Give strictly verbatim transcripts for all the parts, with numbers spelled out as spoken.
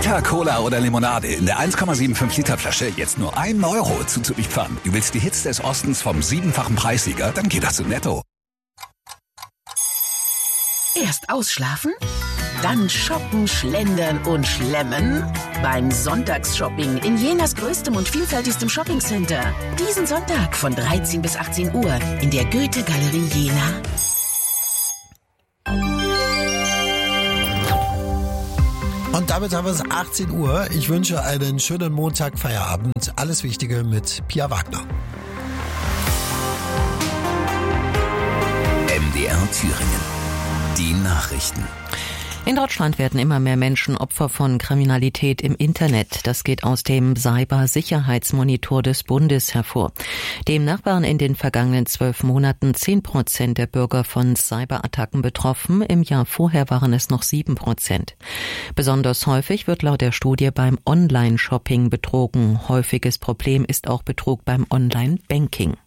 Fanta, Cola oder Limonade in der eins Komma fünfundsiebzig Liter Flasche jetzt nur ein Euro zuzupfern. Du willst die Hits des Ostens vom siebenfachen Preissieger? Dann geh doch zu Netto. Erst ausschlafen, dann shoppen, schlendern und schlemmen. Beim Sonntagsshopping in Jenas größtem und vielfältigstem Shoppingcenter. Diesen Sonntag von dreizehn bis achtzehn Uhr in der Goethe-Galerie Jena. Und damit haben wir es achtzehn Uhr. Ich wünsche einen schönen Montag, Feierabend. Alles Wichtige mit Pia Wagner. M D R Thüringen. Die Nachrichten. In Deutschland werden immer mehr Menschen Opfer von Kriminalität im Internet. Das geht aus dem Cybersicherheitsmonitor des Bundes hervor. Demnach waren in den vergangenen zwölf Monaten zehn Prozent der Bürger von Cyberattacken betroffen. Im Jahr vorher waren es noch sieben Prozent. Besonders häufig wird laut der Studie beim Online-Shopping betrogen. Häufiges Problem ist auch Betrug beim Online-Banking.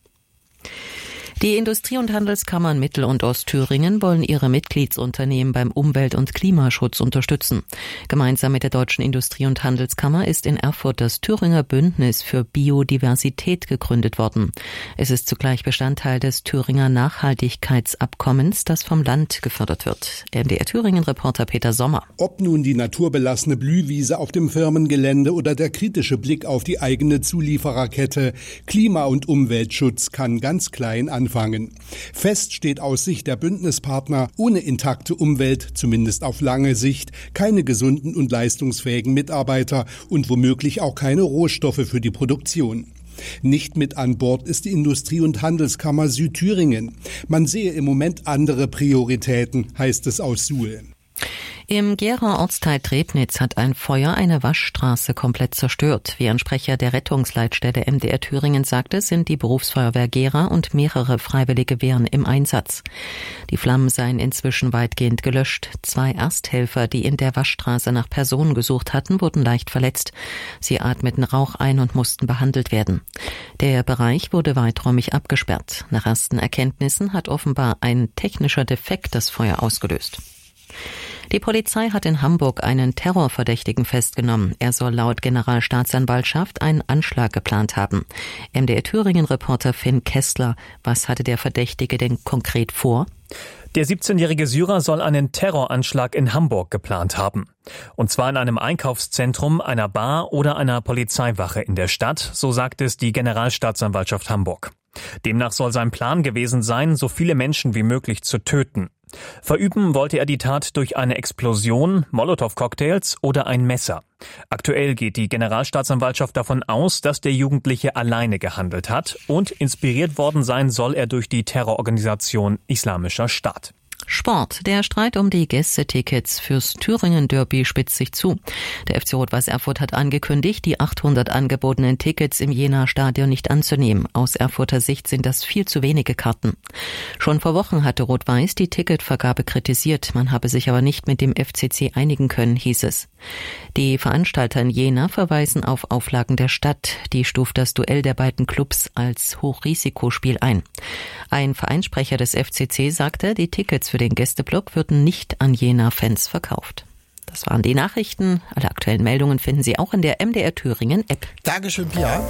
Die Industrie- und Handelskammern Mittel- und Ostthüringen wollen ihre Mitgliedsunternehmen beim Umwelt- und Klimaschutz unterstützen. Gemeinsam mit der Deutschen Industrie- und Handelskammer ist in Erfurt das Thüringer Bündnis für Biodiversität gegründet worden. Es ist zugleich Bestandteil des Thüringer Nachhaltigkeitsabkommens, das vom Land gefördert wird. M D R Thüringen-Reporter Peter Sommer. Ob nun die naturbelassene Blühwiese auf dem Firmengelände oder der kritische Blick auf die eigene Zuliefererkette, Klima- und Umweltschutz kann ganz klein anfangen. Fest steht aus Sicht der Bündnispartner, ohne intakte Umwelt, zumindest auf lange Sicht, keine gesunden und leistungsfähigen Mitarbeiter und womöglich auch keine Rohstoffe für die Produktion. Nicht mit an Bord ist die Industrie- und Handelskammer Südthüringen. Man sehe im Moment andere Prioritäten, heißt es aus Suhl. Im Gera Ortsteil Trebnitz hat ein Feuer eine Waschstraße komplett zerstört. Wie ein Sprecher der Rettungsleitstelle M D R Thüringen sagte, sind die Berufsfeuerwehr Gera und mehrere freiwillige Wehren im Einsatz. Die Flammen seien inzwischen weitgehend gelöscht. Zwei Ersthelfer, die in der Waschstraße nach Personen gesucht hatten, wurden leicht verletzt. Sie atmeten Rauch ein und mussten behandelt werden. Der Bereich wurde weiträumig abgesperrt. Nach ersten Erkenntnissen hat offenbar ein technischer Defekt das Feuer ausgelöst. Die Polizei hat in Hamburg einen Terrorverdächtigen festgenommen. Er soll laut Generalstaatsanwaltschaft einen Anschlag geplant haben. M D R Thüringen-Reporter Finn Kessler, was hatte der Verdächtige denn konkret vor? Der siebzehnjährige Syrer soll einen Terroranschlag in Hamburg geplant haben. Und zwar in einem Einkaufszentrum, einer Bar oder einer Polizeiwache in der Stadt, so sagt es die Generalstaatsanwaltschaft Hamburg. Demnach soll sein Plan gewesen sein, so viele Menschen wie möglich zu töten. Verüben wollte er die Tat durch eine Explosion, Molotow-Cocktails oder ein Messer. Aktuell geht die Generalstaatsanwaltschaft davon aus, dass der Jugendliche alleine gehandelt hat und inspiriert worden sein soll er durch die Terrororganisation Islamischer Staat. Sport. Der Streit um die Gästetickets fürs Thüringen-Derby spitzt sich zu. Der F C Rot-Weiß Erfurt hat angekündigt, die achthundert angebotenen Tickets im Jena-Stadion nicht anzunehmen. Aus Erfurter Sicht sind das viel zu wenige Karten. Schon vor Wochen hatte Rot-Weiß die Ticketvergabe kritisiert. Man habe sich aber nicht mit dem F C C einigen können, hieß es. Die Veranstalter in Jena verweisen auf Auflagen der Stadt. Die stuft das Duell der beiden Clubs als Hochrisikospiel ein. Ein Vereinssprecher des F C C sagte, die Tickets für den Gästeblock würden nicht an Jena-Fans verkauft. Das waren die Nachrichten. Alle aktuellen Meldungen finden Sie auch in der M D R Thüringen App. Dankeschön, Pia.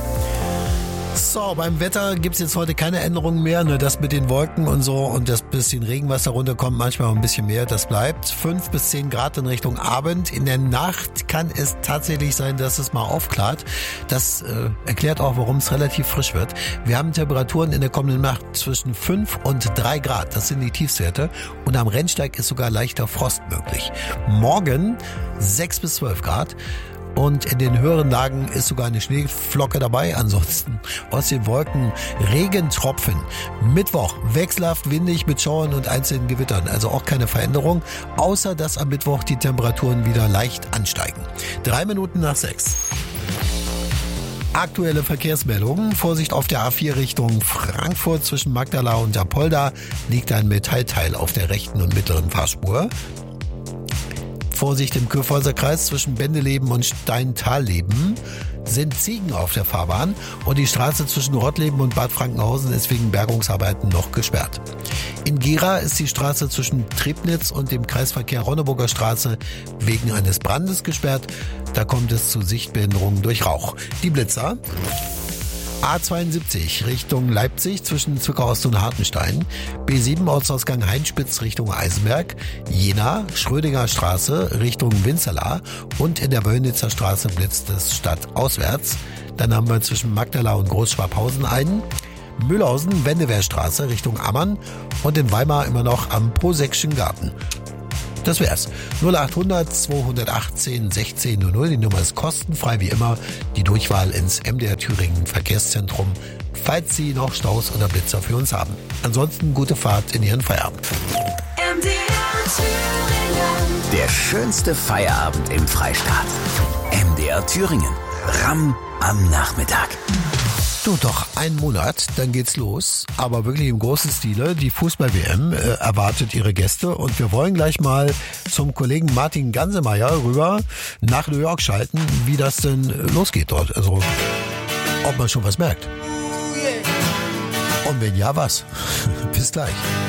So, beim Wetter gibt's jetzt heute keine Änderungen mehr, nur das mit den Wolken und so und das bisschen Regen, was da runterkommt, manchmal auch ein bisschen mehr, das bleibt. Fünf bis zehn Grad in Richtung Abend. In der Nacht kann es tatsächlich sein, dass es mal aufklart. Das äh, erklärt auch, warum es relativ frisch wird. Wir haben Temperaturen in der kommenden Nacht zwischen fünf und drei Grad. Das sind die Tiefstwerte. Und am Rennsteig ist sogar leichter Frost möglich. Morgen sechs bis zwölf Grad. Und in den höheren Lagen ist sogar eine Schneeflocke dabei. Ansonsten aus den Wolken Regentropfen. Mittwoch wechselhaft windig mit Schauern und einzelnen Gewittern. Also auch keine Veränderung, außer dass am Mittwoch die Temperaturen wieder leicht ansteigen. Drei Minuten nach sechs. Aktuelle Verkehrsmeldungen. Vorsicht auf der A vier Richtung Frankfurt zwischen Magdala und Apolda liegt ein Metallteil auf der rechten und mittleren Fahrspur. Vorsicht im Kyffhäuser Kreis zwischen Bendeleben und Steintalleben sind Ziegen auf der Fahrbahn und die Straße zwischen Rottleben und Bad Frankenhausen ist wegen Bergungsarbeiten noch gesperrt. In Gera ist die Straße zwischen Trebnitz und dem Kreisverkehr Ronneburger Straße wegen eines Brandes gesperrt. Da kommt es zu Sichtbehinderungen durch Rauch. Die Blitzer. A zweiundsiebzig Richtung Leipzig zwischen Zwickau-Ost und Hartenstein, B sieben Ortsausgang Heinspitz Richtung Eisenberg, Jena, Schrödinger Straße Richtung Winzerla und in der Wöllnitzer Straße blitzt es stadtauswärts. Dann haben wir zwischen Magdala und Großschwabhausen einen, Mühlhausen, Wendewehrstraße Richtung Ammann und in Weimar immer noch am Posekschen Garten. Das wär's. null achthundert zweihundertachtzehn sechzehn null null. Die Nummer ist kostenfrei wie immer. Die Durchwahl ins M D R Thüringen Verkehrszentrum, falls Sie noch Staus oder Blitzer für uns haben. Ansonsten gute Fahrt in Ihren Feierabend. M D R Thüringen. Der schönste Feierabend im Freistaat. M D R Thüringen. Ramm am Nachmittag. Du, doch ein Monat, dann geht's los, aber wirklich im großen Stile. Die Fußball-W M äh, erwartet ihre Gäste und wir wollen gleich mal zum Kollegen Martin Gansemeyer rüber nach New York schalten, wie das denn losgeht dort. Also, ob man schon was merkt. Und wenn ja, was? Bis gleich.